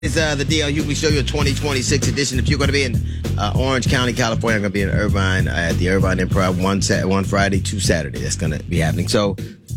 It's the D.L. Hughley Show, your 2026 edition. If you're going to be in Orange County, California, I'm going to be in Irvine at the Irvine Improv one Friday, 2 Saturday. That's going to be happening. So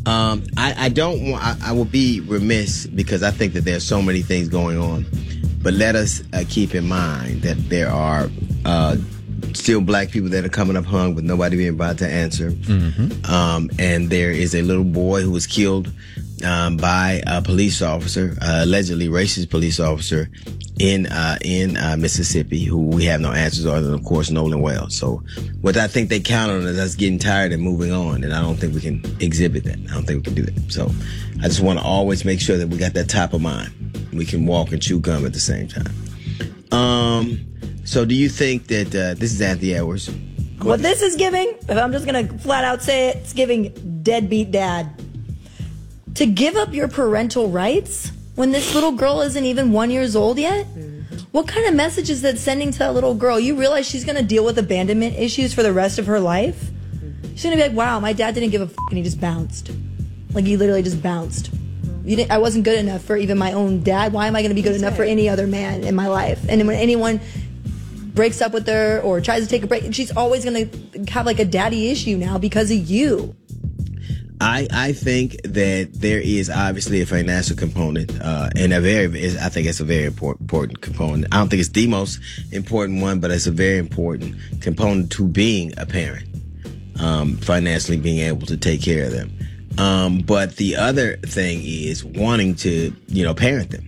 I will be remiss because I think that there's so many things going on. But let us keep in mind that there are still black people that are coming up hung with nobody being about to answer. Mm-hmm. And there is a little boy who was killed by a police officer, allegedly racist police officer in Mississippi, who we have no answers other than, of course, Nolan Wells. So what I think they count on is us getting tired and moving on, and I don't think we can exhibit that. I don't think we can do that. So I just want to always make sure that we got that top of mind. We can walk and chew gum at the same time. So do you think that this is Anthony Edwards? What this is giving, if I'm just going to flat out say it, it's giving deadbeat dad. To give up your parental rights when this little girl isn't even 1 year old yet? Mm-hmm. What kind of message is that sending to that little girl? You realize she's going to deal with abandonment issues for the rest of her life? Mm-hmm. She's going to be like, wow, my dad didn't give a f*** and he just bounced. Like, he literally just bounced. I wasn't good enough for even my own dad. Why am I going to be good enough for any other man in my life? And when anyone breaks up with her or tries to take a break, she's always going to have like a daddy issue now because of you. I think that there is obviously a financial component, and I think it's a very important component. I don't think it's the most important one, but it's a very important component to being a parent, financially being able to take care of them. But the other thing is wanting to, parent them.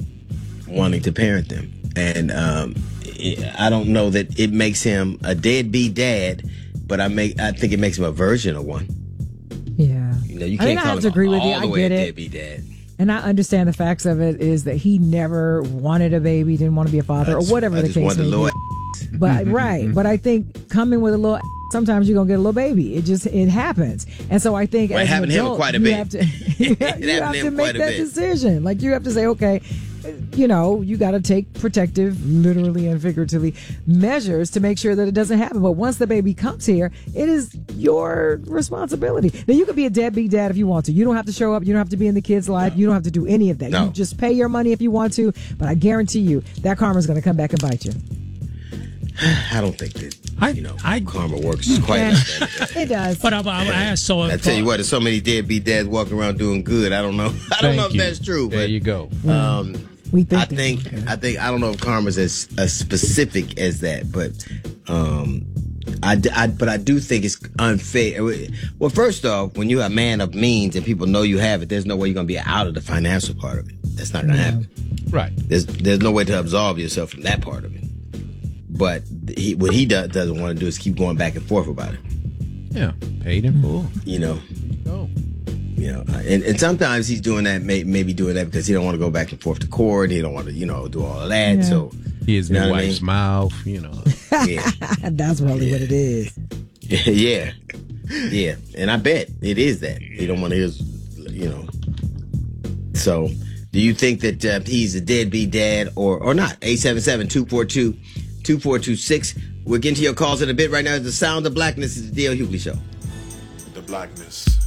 And I don't know that it makes him a deadbeat dad, but I think it makes him a version of one. Yeah. You can't call him agree with all you. the I way get a it. deadbeat dad. And I understand the facts of it is that he never wanted a baby, didn't want to be a father, or whatever the case may be. But right, but I think coming with a little, sometimes you're gonna get a little baby. It happens, and so I think as an adult, you have to make that decision. Like you have to say, okay, you got to take protective, literally and figuratively, measures to make sure that it doesn't happen. But once the baby comes here, it is your responsibility. Now, you could be a deadbeat dad if you want to. You don't have to show up. You don't have to be in the kid's life. You don't have to do any of that. You just pay your money if you want to. But I guarantee you that karma is going to come back and bite you. I don't think that karma works quite like that. It does. But I saw it. I tell you what, there's so many deadbeat dads walking around doing good. I don't know. I don't know if that's true. There you go. I don't know if karma's as specific as that, but I do think it's unfair. Well, first off, when you're a man of means and people know you have it, there's no way you're going to be out of the financial part of it. That's not going to happen. Right. There's no way to absolve yourself from that part of it. But what he doesn't want to do is keep going back and forth about it. Yeah, paid in full. And sometimes he's doing that, maybe doing that because he don't want to go back and forth to court. He don't want to, do all of that. Yeah. So he is new wife's mouth, Yeah, that's really what it is. Yeah, and I bet it is that he don't want to hear, So, do you think that he's a deadbeat dad or not? 877-242-2426. We're getting to your calls in a bit. Right now, the sound of blackness is the D.L. Hughley Show. The blackness.